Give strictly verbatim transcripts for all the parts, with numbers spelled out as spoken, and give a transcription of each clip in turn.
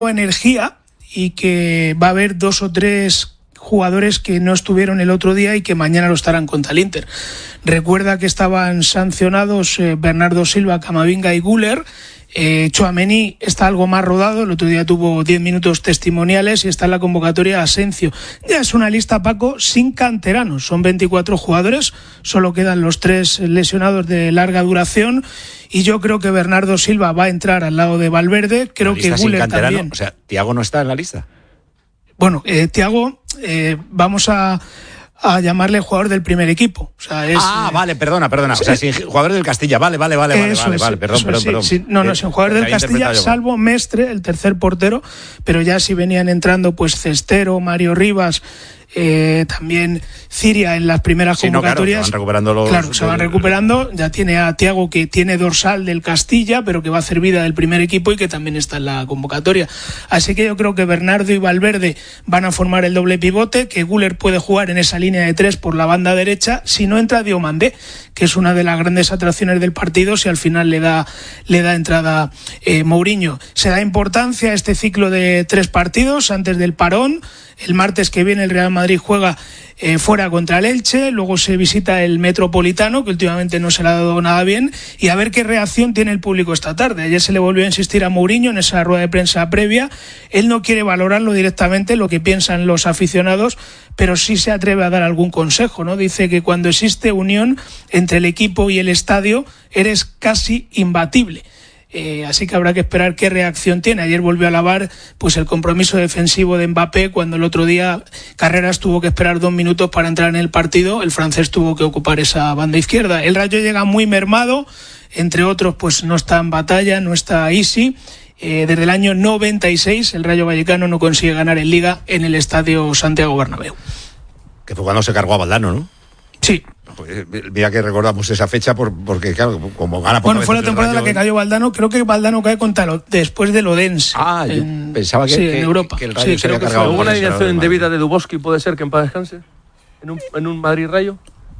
energía y que va a haber dos o tres jugadores que no estuvieron el otro día y que mañana lo estarán contra el Inter. Recuerda que estaban sancionados eh, Bernardo Silva, Camavinga y Güler. Eh, Tchouaméni está algo más rodado, el otro día tuvo diez minutos testimoniales y está en la convocatoria Asensio. Ya es una lista, Paco, sin canteranos, son veinticuatro jugadores, solo quedan los tres lesionados de larga duración y yo creo que Bernardo Silva va a entrar al lado de Valverde, creo que Güler también. O sea, ¿Thiago no está en la lista? Bueno, eh, Thiago, eh, vamos a... a llamarle jugador del primer equipo. O sea, es, ah, eh, vale, perdona, perdona. O sea, sí, jugador del Castilla, vale, vale, vale, vale, vale, vale, perdón, eso, perdón, sí, perdón. Sí, no, no, es un jugador del Castilla, salvo Mestre, el tercer portero, pero ya si venían entrando pues Cestero, Mario Rivas, eh, también Ciria en las primeras sí, convocatorias. No, claro, se van recuperando los... Claro, se van recuperando. Ya tiene a Thiago, que tiene dorsal del Castilla, pero que va a hacer vida del primer equipo y que también está en la convocatoria. Así que yo creo que Bernardo y Valverde van a formar el doble pivote, que Güler puede jugar en esa línea de tres por la banda derecha, si no entra Diomandé, que es una de las grandes atracciones del partido, si al final le da, le da entrada eh, Mourinho. Se da importancia a este ciclo de tres partidos antes del parón. El martes que viene el Real Madrid juega eh, fuera contra el Elche, luego se visita el Metropolitano, que últimamente no se le ha dado nada bien, y a ver qué reacción tiene el público esta tarde. Ayer se le volvió a insistir a Mourinho en esa rueda de prensa previa. Él no quiere valorarlo directamente, lo que piensan los aficionados, pero sí se atreve a dar algún consejo, ¿no? Dice que cuando existe unión entre el equipo y el estadio, eres casi imbatible. Eh, así que habrá que esperar qué reacción tiene. Ayer volvió a alabar pues el compromiso defensivo de Mbappé, cuando el otro día Carreras tuvo que esperar dos minutos para entrar en el partido. El francés tuvo que ocupar esa banda izquierda. El Rayo llega muy mermado, entre otros pues no está en batalla, no está Isi. Eh, desde el año noventa y seis el Rayo Vallecano no consigue ganar en Liga en el estadio Santiago Bernabéu. Que fue cuando se cargó a Valdano, ¿no? Sí. Mira que recordamos esa fecha por, porque, claro, como gana por Bueno, fue la temporada en la que cayó Valdano. Creo que Valdano cae contra lo, después de Odense. Ah, yo en, pensaba que, sí, que, en Europa. que el Rayo sí, se había creo que cargado. ¿Hubo una alineación indebida de Duboski, puede ser, que en paz descanse? ¿En un, en un Madrid-Rayo?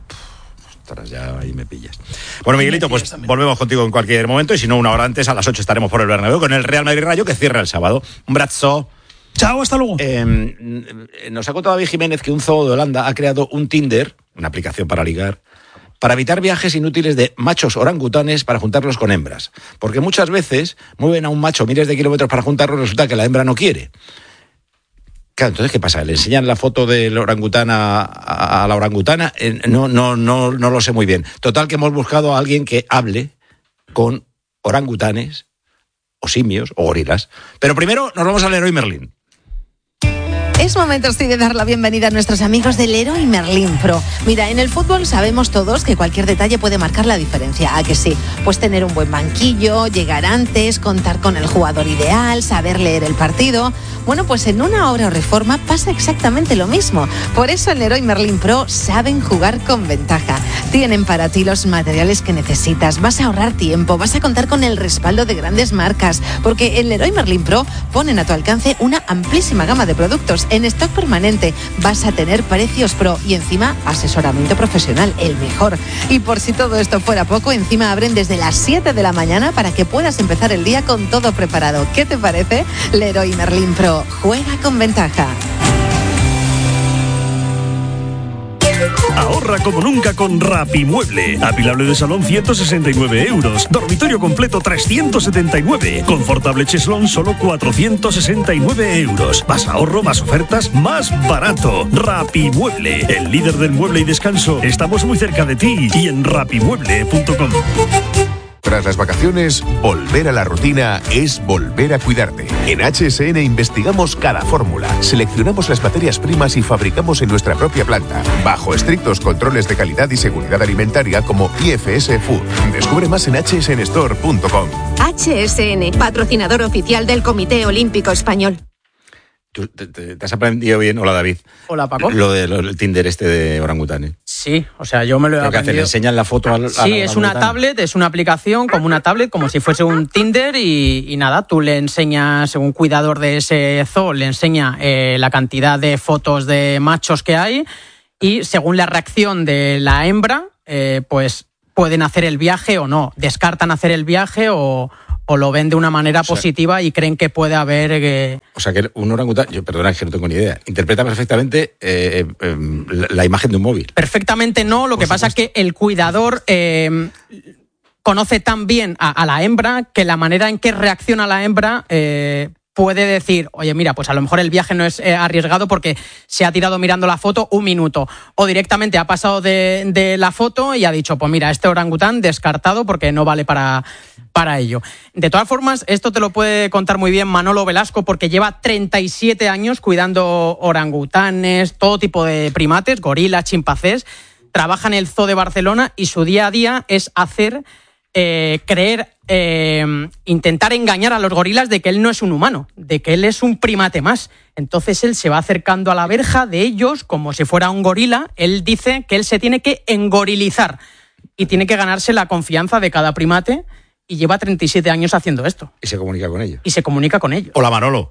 Ostras, ya ahí me pillas. Bueno, Miguelito, pues volvemos contigo en cualquier momento, y si no, una hora antes, a las ocho estaremos por el Bernabéu con el Real Madrid-Rayo, que cierra el sábado. Un abrazo. Chao, hasta luego. Eh, nos ha contado David Jiménez que un zoo de Holanda ha creado un Tinder, una aplicación para ligar, para evitar viajes inútiles de machos orangutanes para juntarlos con hembras. Porque muchas veces mueven a un macho miles de kilómetros para juntarlo y resulta que la hembra no quiere. Claro, entonces, ¿qué pasa? ¿Le enseñan la foto del orangután a, a, a la orangutana? Eh, no, no, no, no lo sé muy bien. Total, que hemos buscado a alguien que hable con orangutanes o simios o gorilas. Pero primero nos vamos al Leroy Merlin. Es momento sí de dar la bienvenida a nuestros amigos del Leroy Merlin Pro. Mira, en el fútbol sabemos todos que cualquier detalle puede marcar la diferencia. ¿A que sí? Pues tener un buen banquillo, llegar antes, contar con el jugador ideal, saber leer el partido. Bueno, pues en una obra o reforma pasa exactamente lo mismo. Por eso en Leroy Merlin Pro saben jugar con ventaja. Tienen para ti los materiales que necesitas. Vas a ahorrar tiempo, vas a contar con el respaldo de grandes marcas, porque en Leroy Merlin Pro ponen a tu alcance una amplísima gama de productos en stock permanente. Vas a tener precios pro y encima asesoramiento profesional, el mejor. Y por si todo esto fuera poco, encima abren desde las siete de la mañana para que puedas empezar el día con todo preparado. ¿Qué te parece? Leroy Merlin Pro. Juega con ventaja. Ahorra como nunca con Rapimueble. Apilable de salón ciento sesenta y nueve euros. Dormitorio completo trescientos setenta y nueve. Confortable cheslón solo cuatrocientos sesenta y nueve euros. Más ahorro, más ofertas, más barato. Rapimueble, el líder del mueble y descanso. Estamos muy cerca de ti y en rapimueble punto com. Tras las vacaciones, volver a la rutina es volver a cuidarte. En H S N investigamos cada fórmula, seleccionamos las materias primas y fabricamos en nuestra propia planta, bajo estrictos controles de calidad y seguridad alimentaria como I F S Food. Descubre más en hache ese ene store punto com. H S N, patrocinador oficial del Comité Olímpico Español. ¿Tú te, te, te has aprendido bien? Hola, David. Hola, Paco. Lo del Tinder este de orangutanes. Sí, o sea, yo me lo he aprendido. ¿Qué hace? ¿Le enseñan la foto al, Sí, es una tablet, es una aplicación como una tablet, como si fuese un Tinder y, y nada, tú le enseñas, según cuidador de ese zoo, le enseña eh, la cantidad de fotos de machos que hay y según la reacción de la hembra, eh, pues pueden hacer el viaje o no, descartan hacer el viaje o... o o lo ven de una manera o sea, positiva y creen que puede haber... Eh... O sea, que un orangután, yo perdona, es que no tengo ni idea, interpreta perfectamente eh, eh, la, la imagen de un móvil. Perfectamente no, lo Por que pasa supuesto. es que el cuidador eh, conoce tan bien a, a la hembra que la manera en que reacciona la hembra... Eh, puede decir, oye, mira, pues a lo mejor el viaje no es eh, arriesgado porque se ha tirado mirando la foto un minuto. O directamente ha pasado de, de la foto y ha dicho, pues mira, este orangután descartado porque no vale para, para ello. De todas formas, esto te lo puede contar muy bien Manolo Velasco porque lleva treinta y siete años cuidando orangutanes, todo tipo de primates, gorilas, chimpancés. Trabaja en el Zoo de Barcelona y su día a día es hacer... Eh, creer, eh, intentar engañar a los gorilas de que él no es un humano, de que él es un primate más. Entonces él se va acercando a la verja de ellos como si fuera un gorila. Él dice que él se tiene que engorilizar y tiene que ganarse la confianza de cada primate y lleva treinta y siete años haciendo esto. Y se comunica con ellos. Y se comunica con ellos. Hola, Manolo.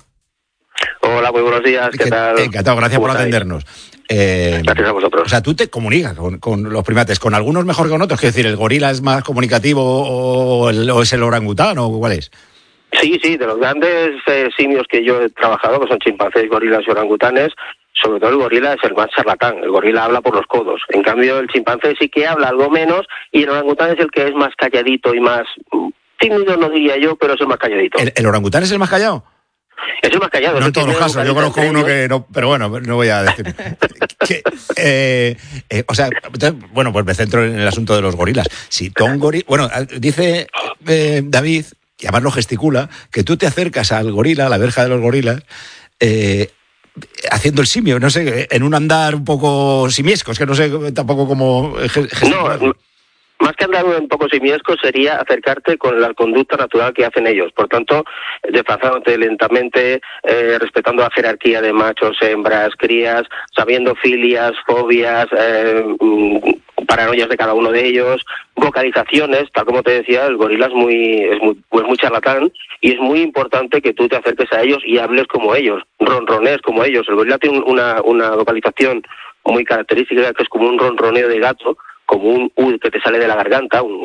Hola, muy buenos días, ¿qué, ¿Qué tal? Encantado, gracias por estáis? atendernos. Eh, Gracias a vosotros. O sea, tú te comunicas con, con los primates, con algunos mejor que con otros. Quiero decir, ¿el gorila es más comunicativo o, el, o es el orangután o cuál es? Sí, sí, de los grandes eh, simios que yo he trabajado, que son chimpancés, gorilas y orangutanes, sobre todo el gorila es el más charlatán. El gorila habla por los codos. En cambio, el chimpancé sí que habla algo menos y el orangután es el que es más calladito y más tímido, no diría yo, pero es el más calladito. ¿El, el orangután es el más callado? Es el más callado. No en todos los casos, yo conozco uno que no, pero bueno, no voy a decir. que, eh, eh, o sea, bueno, pues me centro en el asunto de los gorilas. Si tú un gorila, bueno, dice eh, David, y además lo gesticula, que tú te acercas al gorila, a la verja de los gorilas, eh, haciendo el simio, no sé, en un andar un poco simiesco, es que no sé tampoco cómo gesticular. No, más que andar un poco simiesco sería acercarte con la conducta natural que hacen ellos. Por tanto, desplazándote lentamente, eh, respetando la jerarquía de machos, hembras, crías, sabiendo filias, fobias, eh, paranoias de cada uno de ellos, vocalizaciones, tal como te decía, el gorila es muy, es muy, pues muy charlatán y es muy importante que tú te acerques a ellos y hables como ellos, ronronees como ellos. El gorila tiene una, una vocalización muy característica que es como un ronroneo de gato, como un U que te sale de la garganta. Un,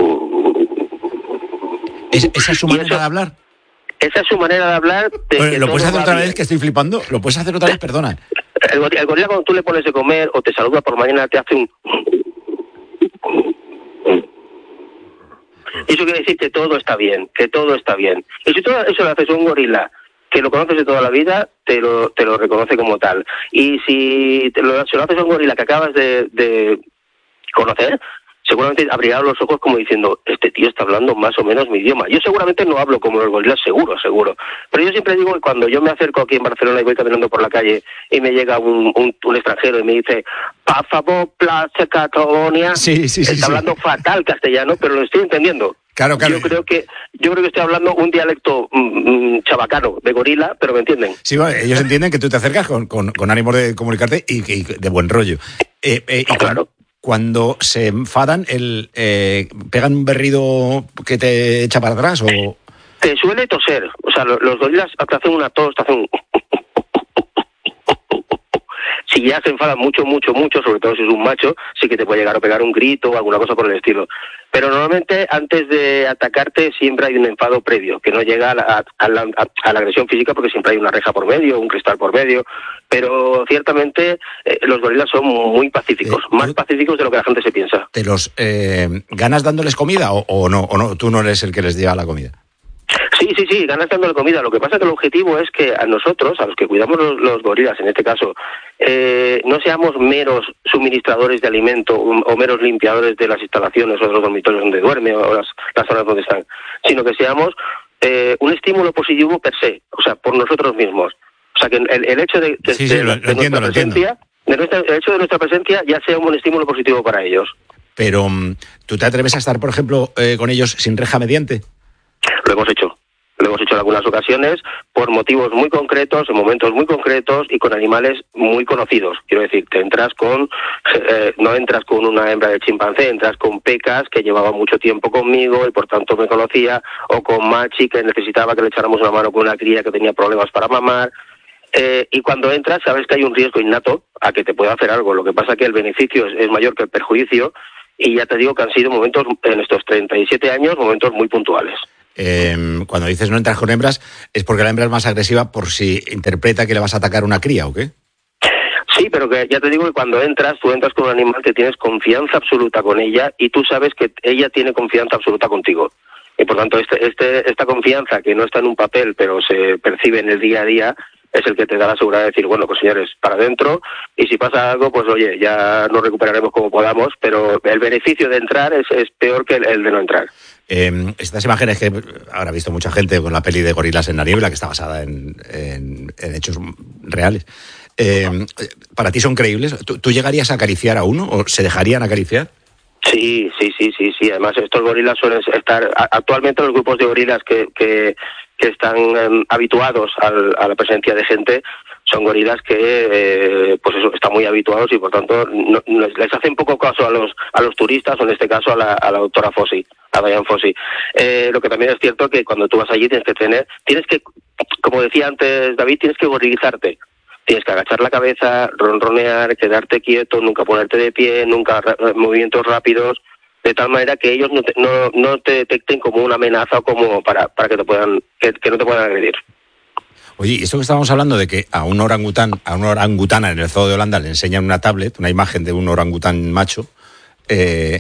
uh, ¿Es, ¿Esa es su manera eso, de hablar? Esa es su manera de hablar. De Oye, que ¿Lo puedes hacer otra bien. vez, que estoy flipando? ¿Lo puedes hacer otra vez? Perdona. El gorila, el gorila cuando tú le pones de comer o te saluda por mañana te hace un... Eso quiere decir que todo está bien, que todo está bien. Y si todo eso lo haces a un gorila que lo conoces de toda la vida, te lo, te lo reconoce como tal. Y si te lo, se lo haces a un gorila que acabas de... de conocer, seguramente abrirá los ojos como diciendo, este tío está hablando más o menos mi idioma. Yo seguramente no hablo como los gorilas, seguro, seguro. Pero yo siempre digo que cuando yo me acerco aquí en Barcelona y voy caminando por la calle y me llega un, un, un extranjero y me dice, pa favor, Plaza Cataluña, sí, sí, sí, está sí. hablando fatal castellano, pero lo estoy entendiendo. Claro, claro. Yo creo que yo creo que estoy hablando un dialecto mmm, chabacano de gorila, pero me entienden. Sí, bueno, ellos entienden que tú te acercas con, con, con ánimo de comunicarte y, y de buen rollo. Eh, eh, y claro. Cuando se enfadan, el, eh, ¿pegan un berrido que te echa para atrás o...? Te suele toser. O sea, los, los gorilas te hacen una tos, te hacen un... Si ya se enfadan mucho, mucho, mucho, sobre todo si es un macho, sí que te puede llegar a pegar un grito o alguna cosa por el estilo. Pero normalmente antes de atacarte siempre hay un enfado previo, que no llega a la, a la, a la agresión física porque siempre hay una reja por medio, un cristal por medio. Pero ciertamente eh, los gorilas son muy pacíficos, eh, más pacíficos de lo que la gente se piensa. ¿Te los eh, ganas dándoles comida o, o no? ¿O no? ¿Tú no eres el que les lleva la comida? Sí, sí, sí, ganas dándole comida. Lo que pasa es que el objetivo es que a nosotros, a los que cuidamos los, los gorilas en este caso, eh, no seamos meros suministradores de alimento o, o meros limpiadores de las instalaciones o de los dormitorios donde duerme o las, las zonas donde están, sino que seamos eh, un estímulo positivo per se, o sea, por nosotros mismos. O sea, que el, el hecho de, que sí, sí, de, lo, de lo entiendo, nuestra presencia, de nuestra, el hecho de nuestra presencia ya sea un estímulo positivo para ellos. Pero, ¿tú te atreves a estar, por ejemplo, eh, con ellos sin reja mediante? Lo hemos hecho. Lo hemos hecho en algunas ocasiones por motivos muy concretos, en momentos muy concretos y con animales muy conocidos. Quiero decir, te entras con, eh, no entras con una hembra de chimpancé, entras con Pecas, que llevaba mucho tiempo conmigo y por tanto me conocía, o con Machi, que necesitaba que le echáramos una mano con una cría que tenía problemas para mamar. Eh, y cuando entras sabes que hay un riesgo innato a que te pueda hacer algo. Lo que pasa es que el beneficio es, es mayor que el perjuicio y ya te digo que han sido momentos, en estos treinta y siete años, momentos muy puntuales. Eh, cuando dices no entras con hembras, ¿es porque la hembra es más agresiva por si interpreta que le vas a atacar una cría o qué? Sí, pero que ya te digo que cuando entras, tú entras con un animal que tienes confianza absoluta con ella y tú sabes que ella tiene confianza absoluta contigo. Y por tanto, este, este, esta confianza que no está en un papel, pero se percibe en el día a día, es el que te da la seguridad de decir, bueno, pues señores, para adentro, y si pasa algo, pues oye, ya nos recuperaremos como podamos, pero el beneficio de entrar es, es peor que el, el de no entrar. Eh, estas imágenes que habrá visto mucha gente con la peli de Gorilas en la niebla, que está basada en, en, en hechos reales, eh, ¿para ti son creíbles? ¿Tú, ¿Tú llegarías a acariciar a uno o se dejarían acariciar? Sí, sí, sí, sí, sí. Además, estos gorilas suelen estar... Actualmente los grupos de gorilas que... que que están eh, habituados al, a la presencia de gente, son gorilas que eh, pues eso, están muy habituados y por tanto no, no, les hacen poco caso a los a los turistas, o en este caso a la, a la doctora Fossi, a Diane Fossi. Eh, lo que también es cierto que cuando tú vas allí tienes que tener, tienes que, como decía antes David, tienes que gorilizarte. Tienes que agachar la cabeza, ronronear, quedarte quieto, nunca ponerte de pie, nunca movimientos rápidos, de tal manera que ellos no te, no, no te detecten como una amenaza o como para, para que te puedan que, que no te puedan agredir. Oye, y esto que estábamos hablando de que a un orangután, a una orangutana en el zoo de Holanda le enseñan una tablet, una imagen de un orangután macho, eh,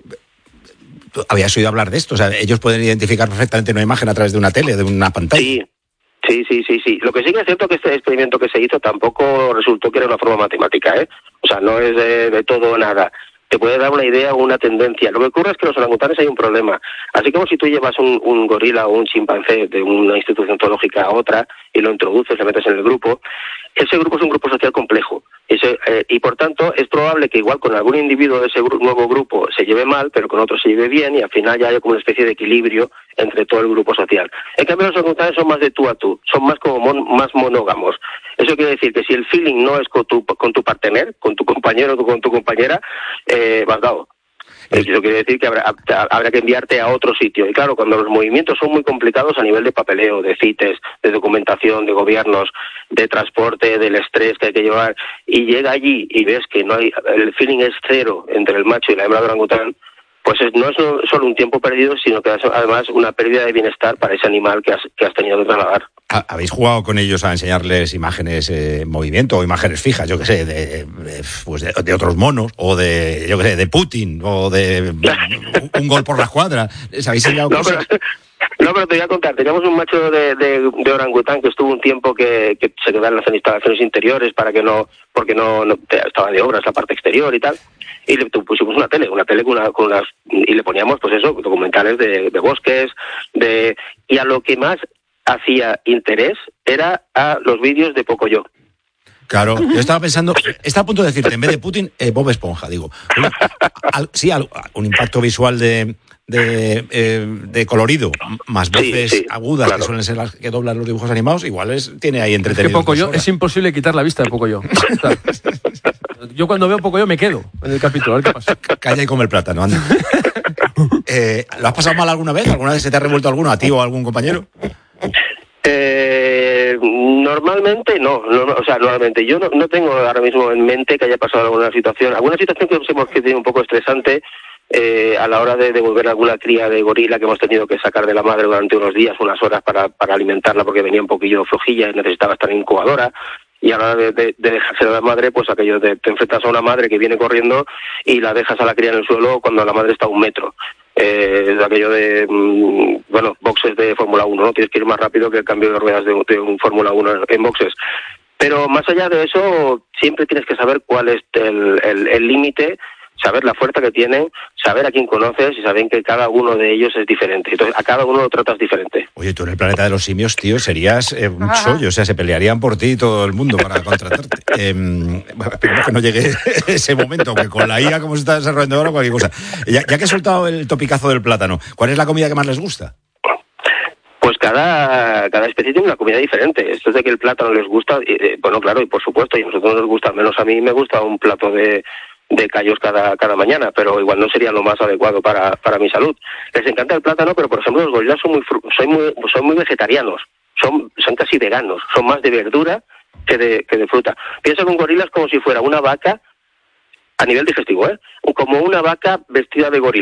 ¿habías oído hablar de esto? O sea, ellos pueden identificar perfectamente una imagen a través de una tele, de una pantalla. Sí. Sí, sí, sí, sí. Lo que sí que es cierto que este experimento que se hizo tampoco resultó que era una forma matemática, ¿eh? O sea, no es de, de todo o nada. Te puede dar una idea o una tendencia. Lo que ocurre es que los orangutanes hay un problema. Así como si tú llevas un, un gorila o un chimpancé de una institución zoológica a otra y lo introduces, le metes en el grupo, ese grupo es un grupo social complejo. Ese, eh, y por tanto es probable que igual con algún individuo de ese gru- nuevo grupo se lleve mal, pero con otro se lleve bien y al final ya hay como una especie de equilibrio entre todo el grupo social. En cambio los orangutanes son más de tú a tú, son más como mon- más monógamos. Eso quiere decir que si el feeling no es con tu, con tu partener, con tu compañero o con tu compañera, eh, vas dado. Eso quiere decir que habrá, habrá que enviarte a otro sitio. Y claro, cuando los movimientos son muy complicados a nivel de papeleo, de cites, de documentación, de gobiernos, de transporte, del estrés que hay que llevar, y llega allí y ves que no hay, el feeling es cero entre el macho y la hembra de orangután, pues es, no es solo un tiempo perdido, sino que es además una pérdida de bienestar para ese animal que has, que has tenido que trasladar. ¿Habéis jugado con ellos a enseñarles imágenes eh, en movimiento o imágenes fijas, yo qué sé, de, de, pues de, de otros monos o de, yo qué sé, de Putin o de un, un gol por la escuadra? ¿Les habéis enseñado no, cosas? Pero, no, pero te voy a contar. Teníamos un macho de, de, de orangután que estuvo un tiempo que, que se quedaba en las instalaciones interiores para que no, porque no, no estaba de obras la parte exterior y tal. Y le pusimos una tele, una tele con, una, con unas, y le poníamos, pues eso, documentales de, de bosques, de, y a lo que más hacía interés era a los vídeos de Pocoyo. Claro, yo estaba pensando, estaba a punto de decirte, en vez de Putin, eh, Bob Esponja, digo. Una, al, sí, al, un impacto visual de, de, eh, de colorido, más voces sí, sí, agudas, claro, que suelen ser las que doblan los dibujos animados, igual es, tiene ahí entretenido. Es que Pocoyo, es imposible quitar la vista de Pocoyo. Yo cuando veo Pocoyo me quedo en el capítulo, a ver qué pasa. Calla y come el plátano, anda. eh, ¿Lo has pasado mal alguna vez? ¿Alguna vez se te ha revuelto alguno, a ti o a algún compañero? Eh, normalmente no, no, no, o sea, normalmente yo no, no tengo ahora mismo en mente que haya pasado alguna situación, alguna situación que hemos que tiene un poco estresante eh, a la hora de devolver alguna cría de gorila que hemos tenido que sacar de la madre durante unos días, unas horas para, para alimentarla porque venía un poquillo flojilla y necesitaba estar en incubadora. Y a la hora de, de, de dejarse de la madre, pues aquello de te enfrentas a una madre que viene corriendo y la dejas a la cría en el suelo cuando la madre está a un metro. Eh, es aquello de, mmm, bueno, boxes de Fórmula uno, ¿no? Tienes que ir más rápido que el cambio de ruedas de, de un Fórmula uno en boxes. Pero más allá de eso, siempre tienes que saber cuál es el límite, saber la fuerza que tienen, saber a quién conoces y saber que cada uno de ellos es diferente. Entonces, a cada uno lo tratas diferente. Oye, tú en el planeta de los simios, tío, serías eh, un chollo. O sea, se pelearían por ti todo el mundo para contratarte. Eh, espero que no llegue ese momento, aunque con la I A como se está desarrollando ahora, cualquier cosa. Ya, ya que he soltado el topicazo del plátano, ¿cuál es la comida que más les gusta? Pues cada, cada especie tiene una comida diferente. Esto es de que el plátano les gusta, eh, bueno, claro, y por supuesto, y a nosotros nos gusta, al menos a mí me gusta un plato de... de callos cada cada mañana, pero igual no sería lo más adecuado para para mi salud. Les encanta el plátano, pero por ejemplo los gorilas son muy son muy son muy vegetarianos, son son casi veganos, son más de verdura que de que de fruta. Piensa que un gorila es como si fuera una vaca a nivel digestivo, ¿eh? Como una vaca vestida de gorila.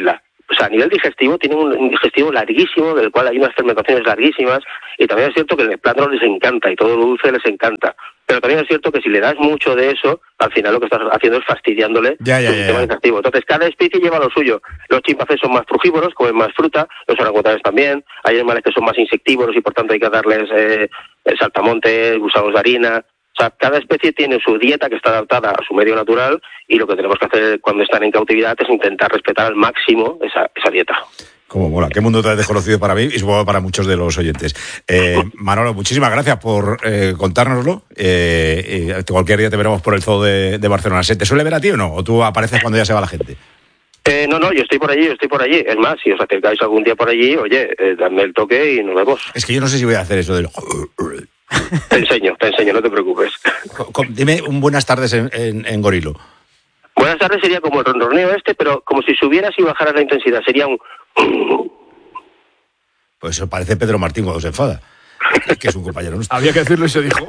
o sea, a nivel digestivo, tienen un digestivo larguísimo, del cual hay unas fermentaciones larguísimas, y también es cierto que el plátano les encanta, y todo lo dulce les encanta. Pero también es cierto que si le das mucho de eso, al final lo que estás haciendo es fastidiándole ya, ya, el sistema ya, ya. digestivo. Entonces, cada especie lleva lo suyo. Los chimpancés son más frugívoros, comen más fruta, los orangutanes también. Hay animales que son más insectívoros y por tanto hay que darles eh, saltamontes, gusanos de harina. O sea, cada especie tiene su dieta que está adaptada a su medio natural y lo que tenemos que hacer cuando están en cautividad es intentar respetar al máximo esa, esa dieta. Como mola, qué mundo tan desconocido para mí y supongo para muchos de los oyentes. Eh, Manolo, muchísimas gracias por eh, contárnoslo. Eh, eh, cualquier día te veremos por el zoo de, de Barcelona. ¿Se te suele ver a ti o no? ¿O tú apareces cuando ya se va la gente? Eh, no, no, yo estoy por allí, yo estoy por allí. Es más, si os acercáis algún día por allí, oye, eh, dadme el toque y nos vemos. Es que yo no sé si voy a hacer eso del... Te enseño, te enseño, no te preocupes. Dime un buenas tardes en, en, en gorilo. Buenas tardes sería como el ronroneo este, pero como si subieras y bajaras la intensidad. Sería un... Pues eso parece Pedro Martín cuando se enfada. Que es un compañero nuestro. Había que decirlo y se dijo.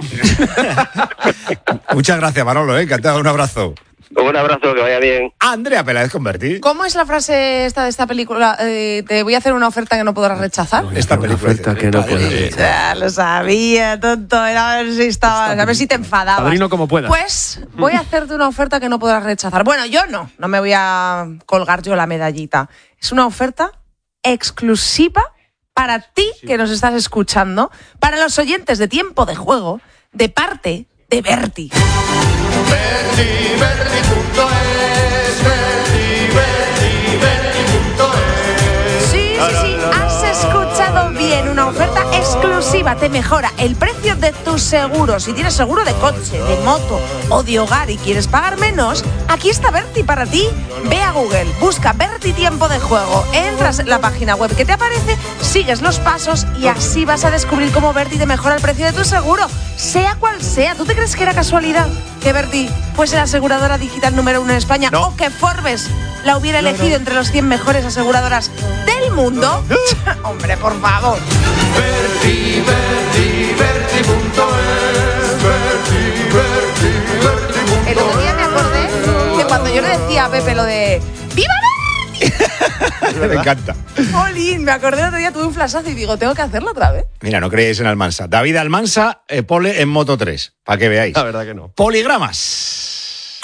Muchas gracias, Manolo, ¿eh? Encantado, un abrazo. Un abrazo, que vaya bien. Andrea Peláez Convertí. ¿Cómo es la frase esta de esta película? Eh, te voy a hacer una oferta que no podrás rechazar. Esta película oferta que no puedes. Ya lo sabía, tonto. Era a ver si estabas, a ver si te enfadabas. Padrino como puedas. Pues voy a hacerte una oferta que no podrás rechazar. Bueno, yo no, no me voy a colgar yo la medallita. Es una oferta exclusiva para ti que nos estás escuchando, para los oyentes de Tiempo de Juego, de parte de Berti. Berti, Berti punto es, Berti, Berti, Berti punto es. Sí, sí, sí, has escuchado bien, una oferta exclusiva, te mejora el precio de tus seguros. Si tienes seguro de coche, de moto o de hogar y quieres pagar menos, aquí está Berti para ti. Ve a Google, busca Berti Tiempo de Juego, entras en la página web que te aparece, sigues los pasos y así vas a descubrir cómo Berti te mejora el precio de tu seguro, sea cual sea. ¿Tú te crees que era casualidad que Berti fuese la aseguradora digital número uno en España? No. O que Forbes la hubiera no, elegido no. entre los cien mejores aseguradoras del mundo. No. Hombre, por favor. Berti, Berti, Berti punto es, Berti, Berti, Berti punto es. El otro día me acordé que cuando yo le decía a Pepe lo de ¡Viva Berti! Me encanta. Jolín, me acordé el otro día, tuve un flashazo y digo, tengo que hacerlo otra vez. Mira, no creéis en Almansa. David Almansa, eh, pole en Moto tres, para que veáis. La verdad que no. Poligramas.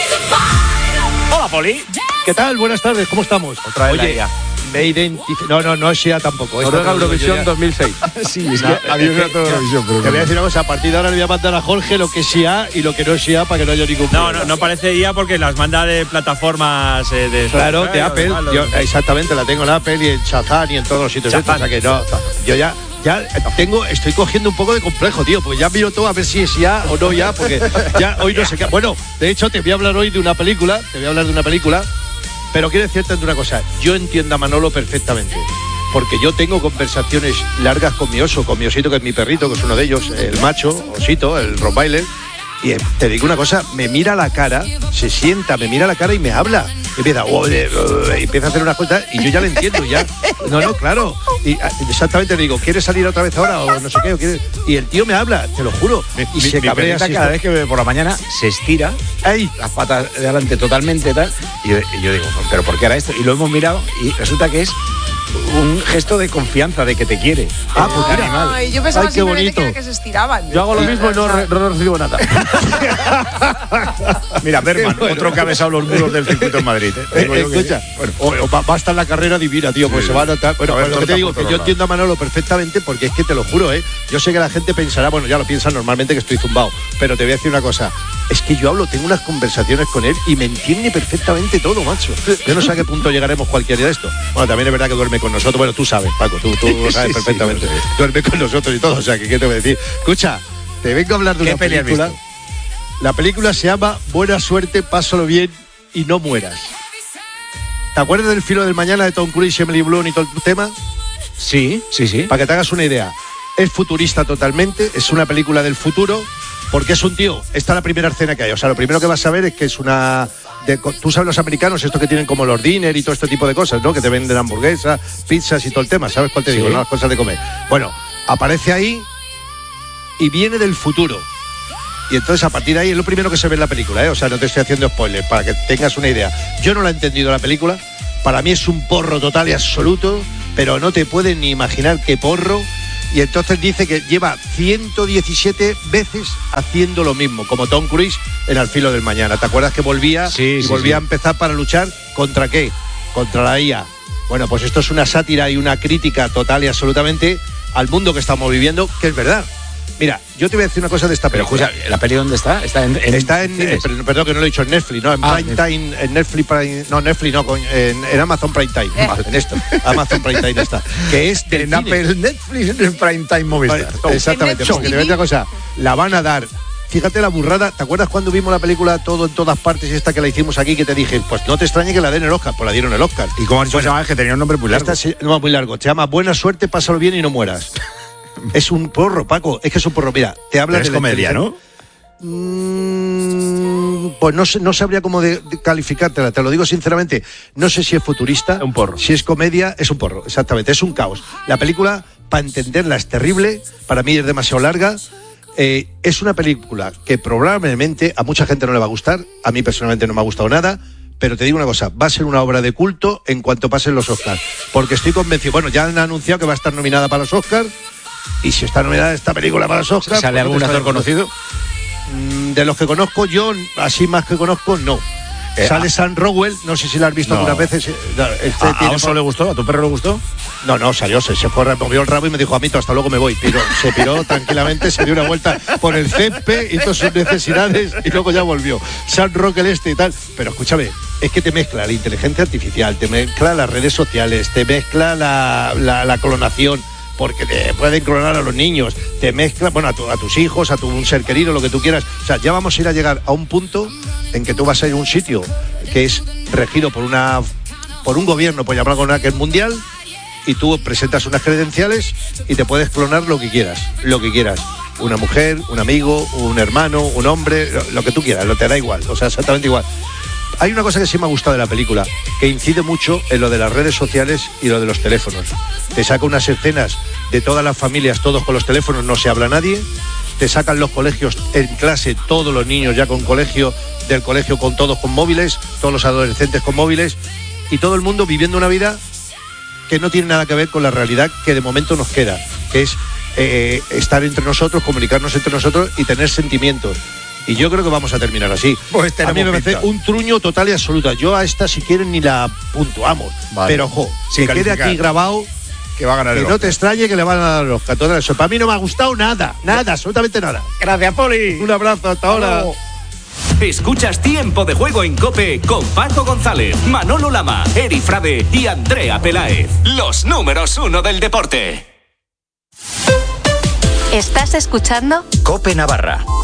Hola, Poli. ¿Qué tal? Buenas tardes, ¿cómo estamos? Otra vez Oye, me identifico... No, no, no sea tampoco. Noruega Eurovisión dos mil seis. Sí, es que había una Eurovisión, pero... Te voy a decir una cosa, a partir de ahora le voy a mandar a Jorge lo que sea y lo que no sea para que no haya ningún problema. No, no, no parece I A porque las manda de plataformas eh, de... Claro, de Apple. Yo, exactamente, la tengo en Apple y en Shazam y en todos los sitios. Estos, o sea que no, yo ya... Ya tengo, estoy cogiendo un poco de complejo, tío, porque ya miro todo a ver si es ya o no ya, porque ya hoy no sé qué. Bueno, de hecho te voy a hablar hoy de una película, te voy a hablar de una película, pero quiero decirte una cosa, yo entiendo a Manolo perfectamente, porque yo tengo conversaciones largas con mi oso, con mi osito, que es mi perrito, que es uno de ellos, el macho, osito, el Rottweiler, y te digo una cosa, me mira a la cara, se sienta, me mira a la cara y me habla. Y empieza, oh, eh, eh, empieza a hacer unas cosas y yo ya lo entiendo, ya. No, no, claro. Y exactamente le digo, ¿quieres salir otra vez ahora o no sé qué? O quieres? Y el tío me habla, te lo juro. Me, y mi, se mi cabrea así. Cada vez que por la mañana se estira, ¡ay! Las patas de adelante totalmente tal. Y yo, y yo digo, ¿pero por qué era esto? Y lo hemos mirado y resulta que es un gesto de confianza, de que te quiere. Ah, pues mira. Animal. Ay, yo pensaba simplemente que, que se estiraban. Yo hago lo mismo y no, re, no recibo nada. Mira, Berman, bueno. Otro que ha besado los muros del circuito en Madrid. ¿eh? Eh, eh, escucha, que, bueno. o, o va, va a estar la carrera divina, tío, pues sí, se va a notar. Bueno, a ver, lo que te digo, que yo lados. entiendo a Manolo perfectamente, porque es que te lo juro, ¿eh? Yo sé que la gente pensará, bueno, ya lo piensan normalmente que estoy zumbado, pero te voy a decir una cosa. Es que yo hablo, tengo unas conversaciones con él y me entiende perfectamente todo, macho. Yo no sé a qué punto llegaremos cualquier día de esto. Bueno, también es verdad que duerme con nosotros. Bueno, tú sabes, Paco, tú, tú sí, sabes sí, perfectamente. Sí, sí. Duerme con nosotros y todo, o sea, que qué te voy a decir. Escucha, te vengo a hablar de una película. La película se llama Buena suerte, pásalo bien y no mueras. ¿Te acuerdas del Filo del Mañana de Tom Cruise, Emily Blunt y todo el tema? Sí, sí, sí. Para que te hagas una idea. Es futurista totalmente, es una película del futuro, porque es un tío, esta es la primera escena que hay. O sea, lo primero que vas a ver es que es una... De, tú sabes los americanos, estos que tienen como los dinner y todo este tipo de cosas, ¿no? Que te venden hamburguesas, pizzas y todo el tema, ¿sabes cuál te sí. digo? ¿No? Las cosas de comer. Bueno, aparece ahí y viene del futuro. Y entonces a partir de ahí es lo primero que se ve en la película, ¿eh? O sea, no te estoy haciendo spoilers, para que tengas una idea. Yo no la he entendido la película. para mí es un porro total y absoluto, pero no te puedes ni imaginar qué porro. Y entonces dice que lleva ciento diecisiete veces haciendo lo mismo, como Tom Cruise en Al filo del mañana. ¿Te acuerdas que volvía sí, y sí, volvía sí. a empezar para luchar? ¿Contra qué? Contra la I A. Bueno, pues esto es una sátira y una crítica total y absolutamente al mundo que estamos viviendo, que es verdad. Mira, yo te voy a decir una cosa de esta Pero película. escucha, ¿la peli dónde está? Está en, en está en, eh, perdón que no lo he dicho, en Netflix, no, en Ah, Prime Time, en Netflix Prime, no, Netflix no, coño, en, en Amazon Prime Time, Eh. en esto, Amazon Prime Time está, que es del en cine. Apple, Netflix, en Prime Time Movistar. Vale, exactamente, En porque te voy a decir una cosa, la van a dar. Fíjate la burrada, ¿te acuerdas cuando vimos la película Todo en todas partes y esta que la hicimos aquí, que te dije, pues no te extrañe que la den el Oscar? Pues la dieron el Oscar. ¿Y cómo han dicho Bueno, que se llama? Que tenía un nombre muy largo. Esta se, no, muy largo, se llama Buena suerte, pásalo bien y no mueras. Es un porro, Paco, es que es un porro. Mira, te habla Pero es de la comedia, inteligencia- ¿no? Mm, pues no, sé- no sabría cómo de, de calificártela, te lo digo sinceramente. No sé si es futurista, Un porro. si es comedia, es un porro, exactamente, es un caos. La película, para entenderla, es terrible, para mí es demasiado larga. Eh, es una película que probablemente a mucha gente no le va a gustar, a mí personalmente no me ha gustado nada, pero te digo una cosa, va a ser una obra de culto en cuanto pasen los Oscars, porque estoy convencido, bueno, ya han anunciado que va a estar nominada para los Oscars, y si está nominada esta película para los Oscars... ¿Sale pues no algún te actor extrañe. conocido? Mm, De los que conozco yo, así más que conozco, no. Eh, Sale ah. Sam Rockwell, no sé si la has visto No. algunas veces. Este ¿A, a tiene- Oso le gustó? ¿A tu perro le gustó? No, no, salió, se, se fue, movió el rabo y me dijo, amito, hasta luego me voy. Piró, se piró tranquilamente, se dio una vuelta por el césped, hizo sus necesidades y luego ya volvió. Sam Rockwell este y tal. Pero escúchame, es que te mezcla la inteligencia artificial, te mezcla las redes sociales, te mezcla la, la, la clonación, porque te pueden clonar a los niños, te mezcla, bueno, a, tu- a tus hijos, a tu un ser querido, lo que tú quieras. O sea, ya vamos a ir a llegar a un punto en que tú vas a ir a un sitio que es regido por una por un gobierno, por llamarlo con una que es mundial, y tú presentas unas credenciales y te puedes clonar lo que quieras, lo que quieras. Una mujer, un amigo, un hermano, un hombre, lo, lo que tú quieras, lo te da igual, o sea, exactamente igual. Hay una cosa que sí me ha gustado de la película, que incide mucho en lo de las redes sociales y lo de los teléfonos. Te saca unas escenas de todas las familias, todos con los teléfonos, no se habla nadie. Te sacan los colegios en clase, todos los niños ya con colegio, del colegio con todos con móviles, todos los adolescentes con móviles, y todo el mundo viviendo una vida que no tiene nada que ver con la realidad que de momento nos queda, que es eh, estar entre nosotros, comunicarnos entre nosotros y tener sentimientos. Y yo creo que vamos a terminar así. Pues a mí me tenemos parece pinta. un truño total y absoluta. Yo a esta, si quieren, ni la puntuamos. Vale. Pero, ojo, Sin que quede calificar. aquí grabado, Que va a ganar que el no Oscar. te extrañe que le van a dar los catorce. Eso para mí no me ha gustado nada, nada, absolutamente nada. Gracias, Poli. Un abrazo, hasta ahora. Escuchas Tiempo de Juego en COPE con Paco González, Manolo Lama, Eri Frade y Andrea Peláez. Los números uno del deporte. ¿Estás escuchando? COPE Navarra.